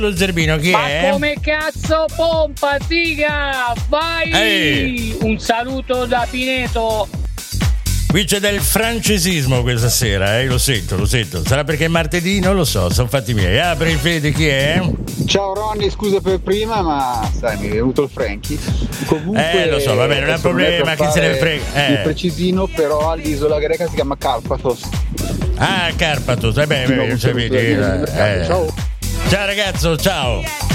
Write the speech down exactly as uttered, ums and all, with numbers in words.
Lo Zerbino chi Ma è? come cazzo pompa, figa! Vai! Ehi. Un saluto da Pineto. Qui c'è del francesismo questa sera, eh, lo sento, lo sento. Sarà perché è martedì? Non lo so, sono fatti miei. Apri il Fede, chi è? Ciao Ronny, scusa per prima, ma sai, mi è venuto il Frankie. Comunque, Eh, lo so, va bene, non è un problema, chi se ne frega. Eh. Il precisino, però all'isola greca si chiama Carpathos. Ah, Carpathos, eh beh, beh, No, sapete, eh. ciao. Ciao ragazzo, ciao.